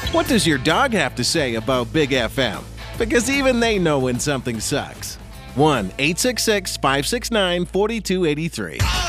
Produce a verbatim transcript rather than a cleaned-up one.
What does your dog have to say about Big F M? Because even they know when something sucks. one eight six six, five six nine, four two eight three.